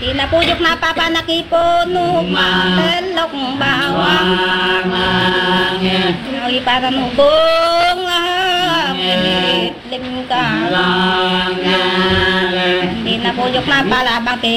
Di na puyok na papanakipuno, matalok bawang. Ngawi para nubong, lim ka. Di na puyok na palabang